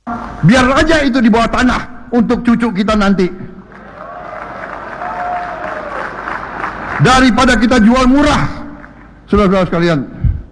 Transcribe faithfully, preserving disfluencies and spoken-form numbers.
biar aja itu di bawah tanah untuk cucu kita nanti. Daripada kita jual murah, saudara-saudara sekalian.